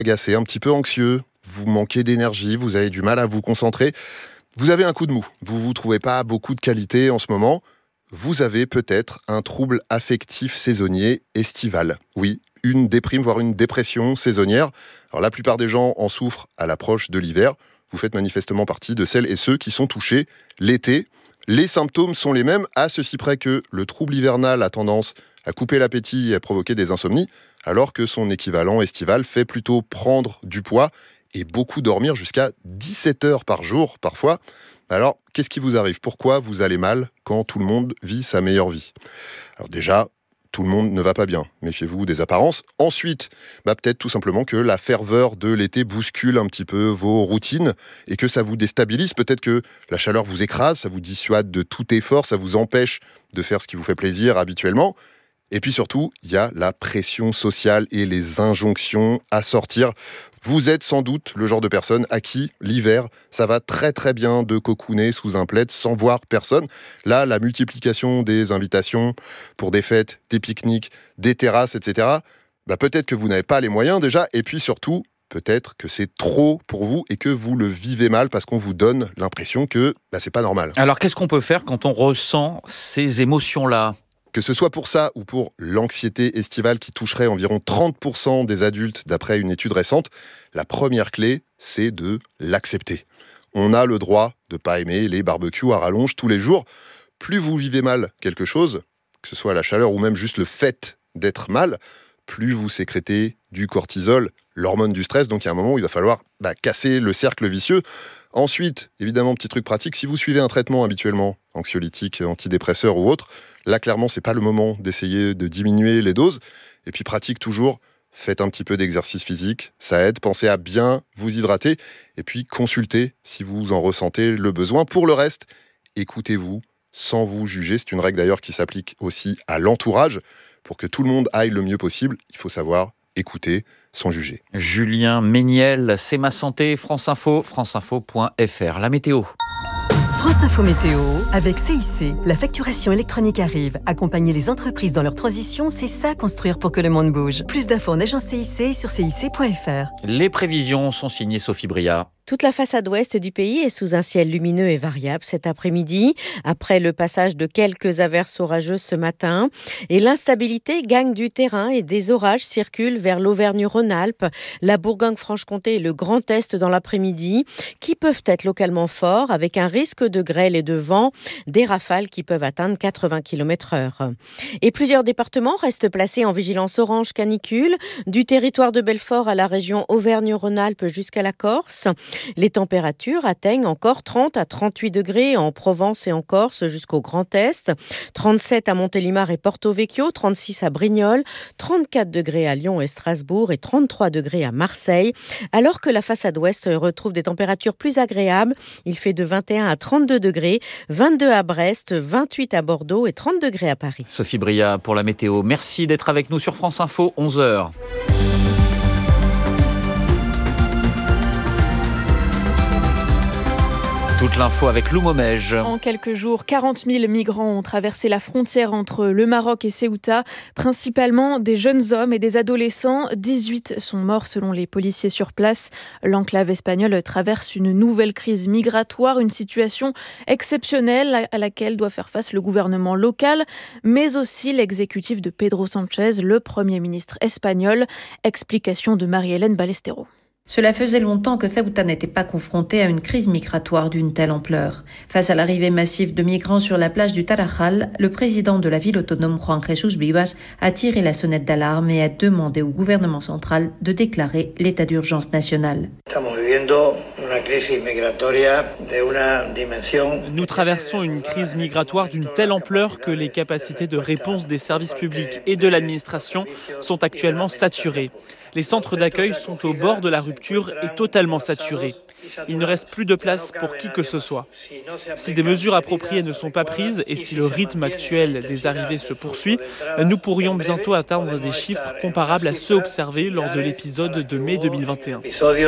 agacé, un petit peu anxieux, vous manquez d'énergie, vous avez du mal à vous concentrer, vous avez un coup de mou, vous ne vous trouvez pas beaucoup de qualité en ce moment, vous avez peut-être un trouble affectif saisonnier estival. Oui, une déprime, voire une dépression saisonnière. Alors la plupart des gens en souffrent à l'approche de l'hiver. Vous faites manifestement partie de celles et ceux qui sont touchés l'été. Les symptômes sont les mêmes, à ceci près que le trouble hivernal a tendance à couper l'appétit et à provoquer des insomnies, alors que son équivalent estival fait plutôt prendre du poids et beaucoup dormir jusqu'à 17 heures par jour parfois. Alors, qu'est-ce qui vous arrive ? Pourquoi vous allez mal quand tout le monde vit sa meilleure vie ? Alors déjà, tout le monde ne va pas bien. Méfiez-vous des apparences. Ensuite, peut-être tout simplement que la ferveur de l'été bouscule un petit peu vos routines et que ça vous déstabilise. Peut-être que la chaleur vous écrase, ça vous dissuade de tout effort, ça vous empêche de faire ce qui vous fait plaisir habituellement. Et puis surtout, il y a la pression sociale et les injonctions à sortir. Vous êtes sans doute le genre de personne à qui, l'hiver, ça va très très bien de cocooner sous un plaid sans voir personne. Là, la multiplication des invitations pour des fêtes, des pique-niques, des terrasses, etc., peut-être que vous n'avez pas les moyens déjà. Et puis surtout, peut-être que c'est trop pour vous et que vous le vivez mal parce qu'on vous donne l'impression que c'est pas normal. Alors, qu'est-ce qu'on peut faire quand on ressent ces émotions-là ? Que ce soit pour ça ou pour l'anxiété estivale qui toucherait environ 30% des adultes d'après une étude récente, la première clé, c'est de l'accepter. On a le droit de ne pas aimer les barbecues à rallonge tous les jours. Plus vous vivez mal quelque chose, que ce soit la chaleur ou même juste le fait d'être mal, plus vous sécrétez du cortisol, l'hormone du stress. Donc il y a un moment où il va falloir casser le cercle vicieux. Ensuite, évidemment, petit truc pratique, si vous suivez un traitement habituellement, anxiolytique, antidépresseur ou autre, là, clairement, c'est pas le moment d'essayer de diminuer les doses. Et puis, pratique toujours, faites un petit peu d'exercice physique, ça aide. Pensez à bien vous hydrater. Et puis, consultez si vous en ressentez le besoin. Pour le reste, écoutez-vous sans vous juger. C'est une règle d'ailleurs qui s'applique aussi à l'entourage. Pour que tout le monde aille le mieux possible, il faut savoir écouter sans juger. Julien Méniel, c'est ma santé, France Info, franceinfo.fr. La météo. France Info Météo, avec CIC. La facturation électronique arrive. Accompagner les entreprises dans leur transition, c'est ça construire pour que le monde bouge. Plus d'infos en agence CIC sur cic.fr. Les prévisions sont signées Sophie Bria. Toute la façade ouest du pays est sous un ciel lumineux et variable cet après-midi, après le passage de quelques averses orageuses ce matin. Et l'instabilité gagne du terrain et des orages circulent vers l'Auvergne-Rhône-Alpes, la Bourgogne-Franche-Comté et le Grand Est dans l'après-midi, qui peuvent être localement forts avec un risque de grêle et de vent, des rafales qui peuvent atteindre 80 km/h. Et plusieurs départements restent placés en vigilance orange canicule, du territoire de Belfort à la région Auvergne-Rhône-Alpes jusqu'à la Corse. Les températures atteignent encore 30 à 38 degrés en Provence et en Corse jusqu'au Grand Est, 37 à Montélimar et Porto Vecchio, 36 à Brignoles, 34 degrés à Lyon et Strasbourg et 33 degrés à Marseille. Alors que la façade ouest retrouve des températures plus agréables, il fait de 21 à 32 degrés, 22 à Brest, 28 à Bordeaux et 30 degrés à Paris. Sophie Bria pour la météo. Merci d'être avec nous sur France Info, 11h. Toute l'info avec Lou Momège. En quelques jours, 40 000 migrants ont traversé la frontière entre le Maroc et Ceuta, principalement des jeunes hommes et des adolescents. 18 sont morts selon les policiers sur place. L'enclave espagnole traverse une nouvelle crise migratoire, une situation exceptionnelle à laquelle doit faire face le gouvernement local, mais aussi l'exécutif de Pedro Sánchez, le Premier ministre espagnol. Explication de Marie-Hélène Ballesteros. Cela faisait longtemps que Ceuta n'était pas confrontée à une crise migratoire d'une telle ampleur. Face à l'arrivée massive de migrants sur la plage du Tarajal, le président de la ville autonome Juan Jesús Vivas a tiré la sonnette d'alarme et a demandé au gouvernement central de déclarer l'état d'urgence national. Nous traversons une crise migratoire d'une telle ampleur que les capacités de réponse des services publics et de l'administration sont actuellement saturées. Les centres d'accueil sont au bord de la rupture et totalement saturés. Il ne reste plus de place pour qui que ce soit. Si des mesures appropriées ne sont pas prises et si le rythme actuel des arrivées se poursuit, nous pourrions bientôt atteindre des chiffres comparables à ceux observés lors de l'épisode de mai 2021.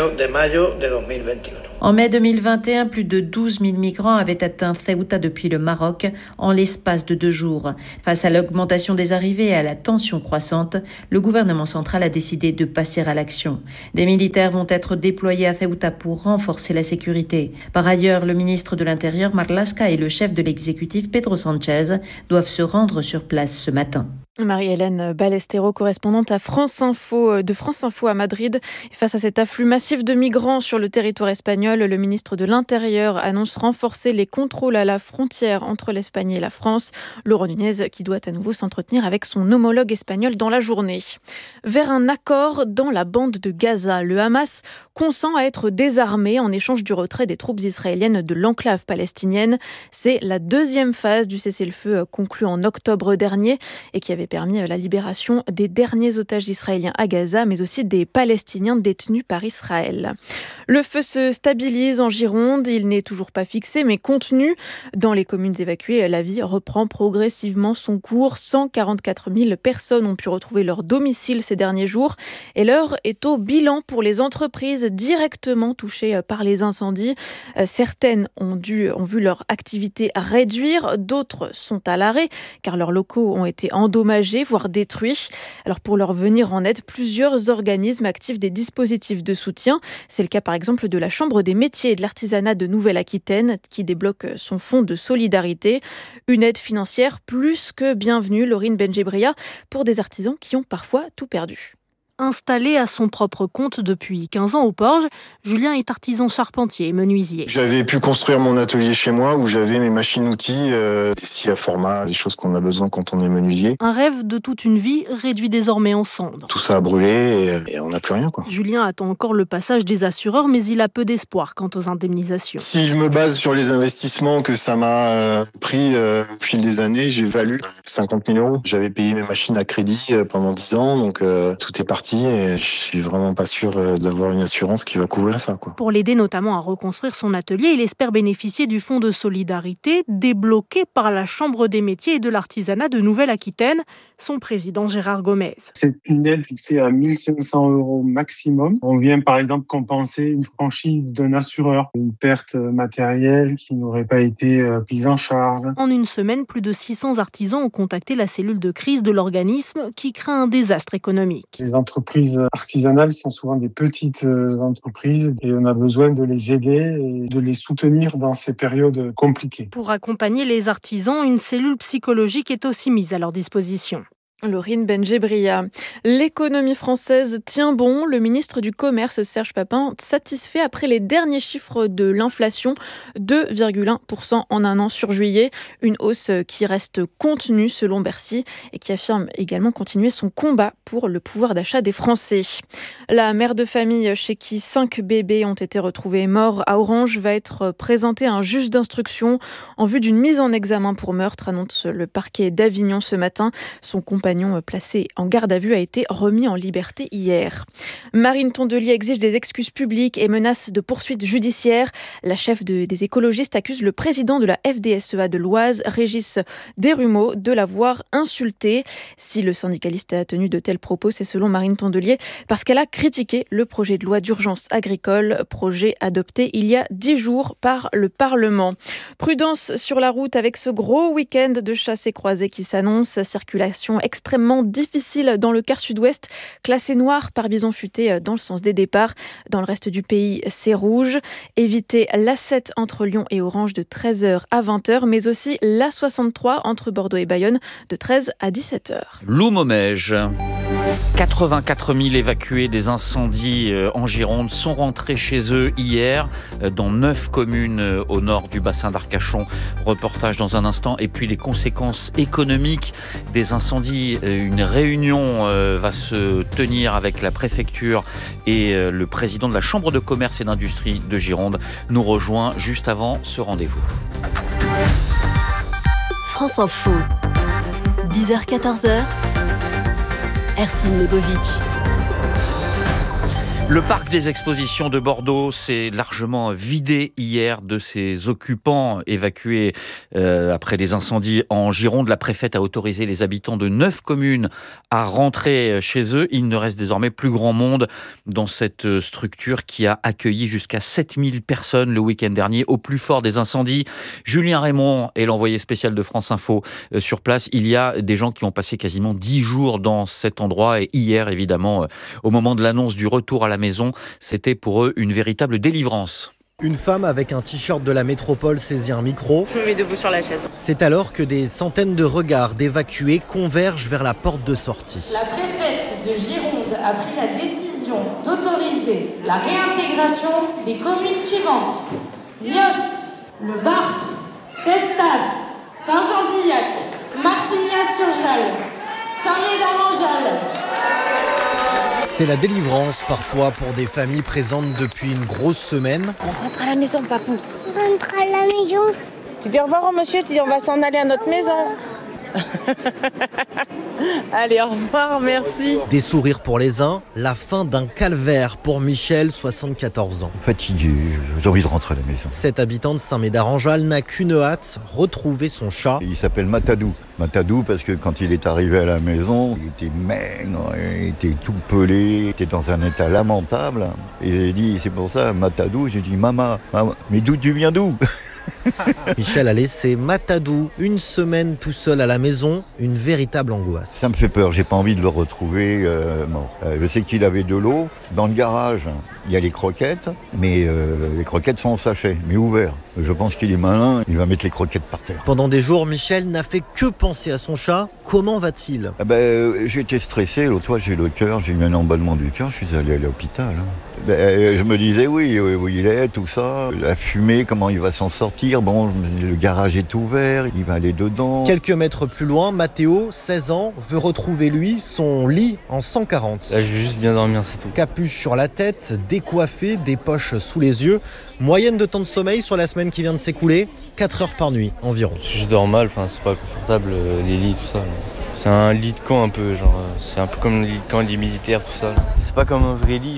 En mai 2021, plus de 12 000 migrants avaient atteint Ceuta depuis le Maroc en l'espace de 2 jours. Face à l'augmentation des arrivées et à la tension croissante, le gouvernement central a décidé de passer à l'action. Des militaires vont être déployés à Ceuta pour renforcer la sécurité. Par ailleurs, le ministre de l'Intérieur, Marlaska, et le chef de l'exécutif, Pedro Sánchez, doivent se rendre sur place ce matin. Marie-Hélène Ballestero, correspondante de France Info à Madrid. Et face à cet afflux massif de migrants sur le territoire espagnol, le ministre de l'Intérieur annonce renforcer les contrôles à la frontière entre l'Espagne et la France. Laurent Nunez qui doit à nouveau s'entretenir avec son homologue espagnol dans la journée. Vers un accord dans la bande de Gaza, le Hamas consent à être désarmé en échange du retrait des troupes israéliennes de l'enclave palestinienne. C'est la deuxième phase du cessez-le-feu conclu en octobre dernier et qui avait permis la libération des derniers otages israéliens à Gaza, mais aussi des Palestiniens détenus par Israël. Le feu se stabilise en Gironde, il n'est toujours pas fixé, mais contenu. Dans les communes évacuées, la vie reprend progressivement son cours. 144 000 personnes ont pu retrouver leur domicile ces derniers jours. Et l'heure est au bilan pour les entreprises directement touchées par les incendies. Certaines ont vu leur activité réduire, d'autres sont à l'arrêt, car leurs locaux ont été endommagés, voire détruits. Alors pour leur venir en aide, plusieurs organismes activent des dispositifs de soutien. C'est le cas par exemple de la Chambre des métiers et de l'artisanat de Nouvelle-Aquitaine qui débloque son fonds de solidarité. Une aide financière plus que bienvenue, Laurine Benjebria, pour des artisans qui ont parfois tout perdu. Installé à son propre compte depuis 15 ans au Porge, Julien est artisan charpentier et menuisier. J'avais pu construire mon atelier chez moi où j'avais mes machines-outils, des scies à format, des choses qu'on a besoin quand on est menuisier. Un rêve de toute une vie réduit désormais en cendres. Tout ça a brûlé et on n'a plus rien, quoi. Julien attend encore le passage des assureurs, mais il a peu d'espoir quant aux indemnisations. Si je me base sur les investissements que ça m'a pris au fil des années, j'ai valu 50 000 €. J'avais payé mes machines à crédit pendant 10 ans, donc tout est parti. Et je suis vraiment pas sûr d'avoir une assurance qui va couvrir ça, quoi. Pour l'aider notamment à reconstruire son atelier, il espère bénéficier du fonds de solidarité débloqué par la Chambre des métiers et de l'artisanat de Nouvelle-Aquitaine. Son président Gérard Gomez. C'est une aide fixée à 1 500 € maximum. On vient par exemple compenser une franchise d'un assureur, une perte matérielle qui n'aurait pas été prise en charge. En une semaine, plus de 600 artisans ont contacté la cellule de crise de l'organisme qui craint un désastre économique. Les entreprises artisanales sont souvent des petites entreprises et on a besoin de les aider et de les soutenir dans ces périodes compliquées. Pour accompagner les artisans, une cellule psychologique est aussi mise à leur disposition. Laurine Benjebria. L'économie française tient bon. Le ministre du Commerce, Serge Papin, satisfait après les derniers chiffres de l'inflation, 2,1% en un an sur juillet. Une hausse qui reste contenue selon Bercy et qui affirme également continuer son combat pour le pouvoir d'achat des Français. La mère de famille chez qui 5 bébés ont été retrouvés morts à Orange va être présentée à un juge d'instruction en vue d'une mise en examen pour meurtre, annonce le parquet d'Avignon ce matin. Son compagnon placé en garde à vue a été remis en liberté hier. Marine Tondelier exige des excuses publiques et menace de poursuites judiciaires. La chef des écologistes accuse le président de la FDSEA de l'Oise, Régis Desrumeaux, de l'avoir insulté. Si le syndicaliste a tenu de tels propos, c'est selon Marine Tondelier parce qu'elle a critiqué le projet de loi d'urgence agricole, projet adopté il y a 10 jours par le Parlement. Prudence sur la route avec ce gros week-end de chassés-croisés qui s'annonce. Circulation extrêmement difficile dans le quart sud-ouest, classé noir par bison futé dans le sens des départs. Dans le reste du pays, c'est rouge. Évitez l'A7 entre Lyon et Orange de 13h à 20h, mais aussi l'A63 entre Bordeaux et Bayonne de 13 à 17h. Loumomège. 84 000 évacués des incendies en Gironde sont rentrés chez eux hier dans 9 communes au nord du bassin d'Arcachon. Reportage dans un instant. Et puis les conséquences économiques des incendies. Une réunion va se tenir avec la préfecture et le président de la Chambre de commerce et d'industrie de Gironde nous rejoint juste avant ce rendez-vous. France Info, 10h-14h, Ercine Lebovitch. Le parc des expositions de Bordeaux s'est largement vidé hier de ses occupants évacués après des incendies en Gironde. La préfète a autorisé les habitants de 9 communes à rentrer chez eux. Il ne reste désormais plus grand monde dans cette structure qui a accueilli jusqu'à 7000 personnes le week-end dernier au plus fort des incendies. Julien Raymond est l'envoyé spécial de France Info sur place. Il y a des gens qui ont passé quasiment 10 jours dans cet endroit et hier, évidemment, au moment de l'annonce du retour à la maison, c'était pour eux une véritable délivrance. Une femme avec un t-shirt de la métropole saisit un micro. Je me mets debout sur la chaise. C'est alors que des centaines de regards d'évacués convergent vers la porte de sortie. La préfète de Gironde a pris la décision d'autoriser la réintégration des communes suivantes. Nios, Le Barp, Cestas, Saint-Jean-d'Illac, Martignas-sur-Jalles, Saint-Médard-en-Jalles. C'est la délivrance parfois pour des familles présentes depuis une grosse semaine. On rentre à la maison, papou. On rentre à la maison. Tu dis au revoir au monsieur, tu dis on va s'en aller à notre maison. Allez, au revoir, merci. Des sourires pour les uns, la fin d'un calvaire pour Michel, 74 ans. Fatigué, j'ai envie de rentrer à la maison. Cet habitant de Saint-Médard-en-Jalles n'a qu'une hâte, retrouver son chat. Il s'appelle Matadou. Matadou parce que quand il est arrivé à la maison, il était maigre, il était tout pelé, il était dans un état lamentable. Et j'ai dit, c'est pour ça, Matadou, j'ai dit, maman, mais d'où tu viens d'où ? Michel a laissé Matadou une semaine tout seul à la maison, une véritable angoisse. Ça me fait peur, j'ai pas envie de le retrouver mort. Je sais qu'il avait de l'eau. Dans le garage, il y a les croquettes, mais les croquettes sont en sachet, mais ouverts. Je pense qu'il est malin, il va mettre les croquettes par terre. Pendant des jours, Michel n'a fait que penser à son chat. Comment va-t-il ? J'ai été stressé, l'autre fois j'ai eu un emballement du cœur, je suis allé à l'hôpital. Je me disais où il est, tout ça, la fumée, comment il va s'en sortir. Bon, le garage est ouvert, il va aller dedans. Quelques mètres plus loin, Mathéo, 16 ans, veut retrouver lui son lit en 140. Là, je vais juste bien dormir, c'est tout. Capuche sur la tête, décoiffé, des poches sous les yeux. Moyenne de temps de sommeil sur la semaine qui vient de s'écouler, 4 heures par nuit environ. Je dors mal, c'est pas confortable, les lits, tout ça. C'est un lit de camp un peu, c'est un peu comme le lit de camp des militaires, tout ça. C'est pas comme un vrai lit,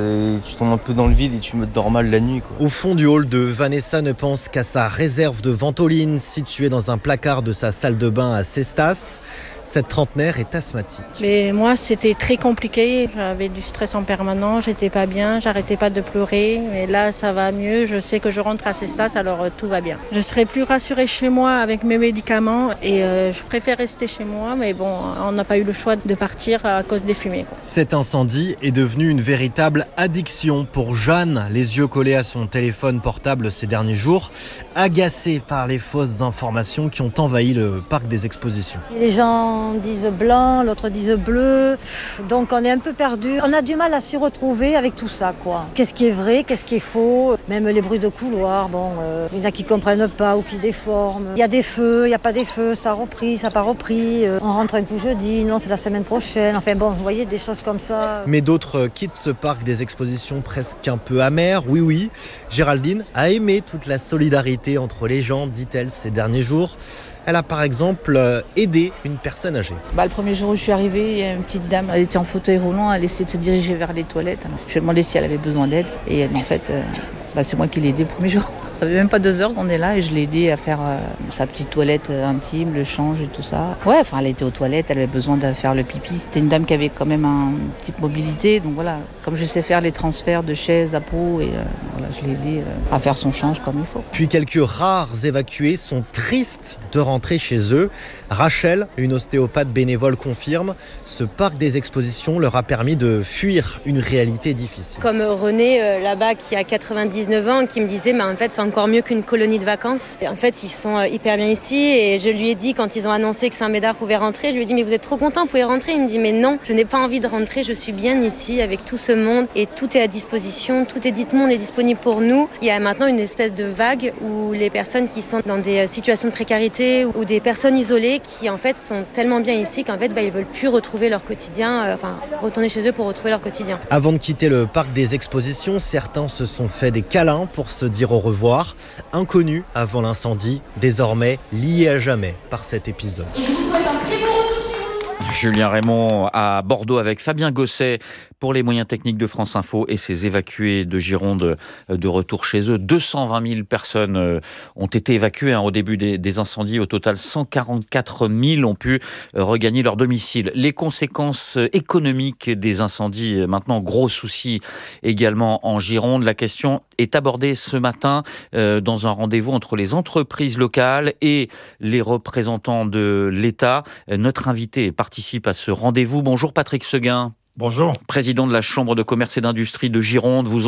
tu tombes un peu dans le vide et tu me dors mal la nuit, quoi. Au fond du hall de Vanessa ne pense qu'à sa réserve de ventoline située dans un placard de sa salle de bain à Cestas. Cette trentenaire est asthmatique. Mais moi, c'était très compliqué. J'avais du stress en permanence, j'étais pas bien, j'arrêtais pas de pleurer. Mais là, ça va mieux. Je sais que je rentre à Cestas, alors tout va bien. Je serais plus rassurée chez moi avec mes médicaments et je préfère rester chez moi. Mais bon, on n'a pas eu le choix de partir à cause des fumées, quoi. Cet incendie est devenu une véritable addiction pour Jeanne, les yeux collés à son téléphone portable ces derniers jours, agacée par les fausses informations qui ont envahi le parc des expositions. Les gens disent blanc, l'autre disent bleu, donc on est un peu perdu. On a du mal à s'y retrouver avec tout ça, quoi. Qu'est-ce qui est vrai, qu'est-ce qui est faux, même les bruits de couloir, il y en a qui comprennent pas ou qui déforment. Il y a des feux, il n'y a pas des feux, ça a repris, ça n'a pas repris, on rentre un coup jeudi, non c'est la semaine prochaine, vous voyez des choses comme ça. Mais d'autres quittent ce parc des expositions presque un peu amer. Oui, Géraldine a aimé toute la solidarité entre les gens, dit-elle ces derniers jours. Elle a par exemple aidé une personne âgée. Le premier jour où je suis arrivée, il y a une petite dame, elle était en fauteuil roulant, elle essayait de se diriger vers les toilettes. Alors, je lui ai demandé si elle avait besoin d'aide et en fait, c'est moi qui l'ai aidée le premier jour. Ça fait même pas 2 heures qu'on est là et je l'ai aidée à faire sa petite toilette intime, le change et tout ça. Elle était aux toilettes, elle avait besoin de faire le pipi. C'était une dame qui avait quand même une petite mobilité. Donc voilà, comme je sais faire les transferts de chaises à peau, je l'ai aidée à faire son change comme il faut. Puis quelques rares évacués sont tristes de rentrer chez eux. Rachel, une ostéopathe bénévole, confirme, ce parc des expositions leur a permis de fuir une réalité difficile. Comme René, là-bas, qui a 99 ans, qui me disait, en fait, c'est encore mieux qu'une colonie de vacances. Et en fait, ils sont hyper bien ici. Et je lui ai dit, quand ils ont annoncé que Saint-Médard pouvait rentrer, je lui ai dit, mais vous êtes trop content, vous pouvez rentrer. Il me dit, mais non, je n'ai pas envie de rentrer, je suis bien ici avec tout ce monde. Et tout est à disposition, tout le monde est disponible pour nous. Il y a maintenant une espèce de vague où les personnes qui sont dans des situations de précarité ou des personnes isolées qui en fait sont tellement bien ici qu'en fait ils veulent plus retrouver leur quotidien, retourner chez eux pour retrouver leur quotidien. Avant de quitter le parc des expositions, certains se sont fait des câlins pour se dire au revoir. Inconnus avant l'incendie, désormais liés à jamais par cet épisode. Et je vous souhaite un très bon retour chez vous. Julien Raymond à Bordeaux avec Fabien Gosset pour les moyens techniques de France Info et ces évacués de Gironde de retour chez eux. 220 000 personnes ont été évacuées au début des incendies. Au total, 144 000 ont pu regagner leur domicile. Les conséquences économiques des incendies, maintenant gros souci également en Gironde. La question est abordée ce matin dans un rendez-vous entre les entreprises locales et les représentants de l'État. Notre invité participe à ce rendez-vous. Bonjour Patrick Seguin. Bonjour. Président de la Chambre de commerce et d'industrie de Gironde. Vous